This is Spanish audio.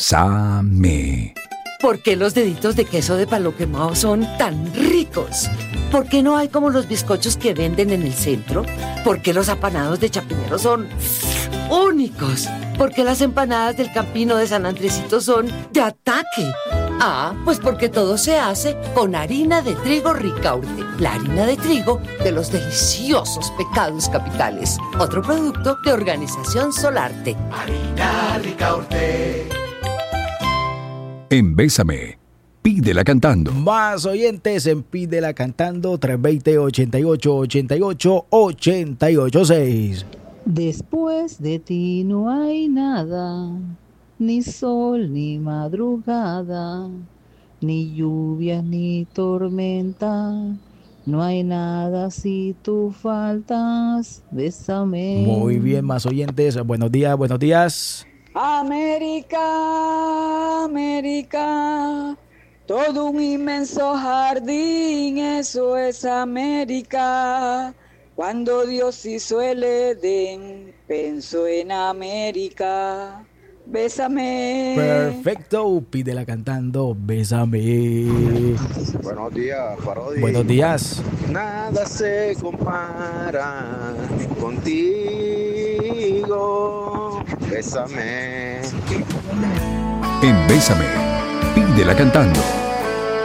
Bésame. ¿Por qué los deditos de queso de palo quemado son tan ricos? ¿Por qué no hay como los bizcochos que venden en el centro? ¿Por qué los apanados de Chapinero son únicos? ¿Por qué las empanadas del Campino de San Andresito son de ataque? Ah, pues porque todo se hace con harina de trigo Ricaurte, la harina de trigo de los deliciosos Pecados Capitales. Otro producto de Organización Solarte. Harina Ricaurte. En Bésame, pídela cantando. Más oyentes en Pídela Cantando 320-8888-886. Después de ti no hay nada, ni sol ni madrugada, ni lluvia ni tormenta. No hay nada si tú faltas, bésame. Muy bien, más oyentes. Buenos días, buenos días. América, América, todo un inmenso jardín, eso es América. Cuando Dios hizo el Edén, pensó en América. Bésame. Perfecto, Pídela Cantando, bésame. Buenos días, Parodi. Buenos días. Nada se compara contigo. Bésame. En Bésame, pídela cantando.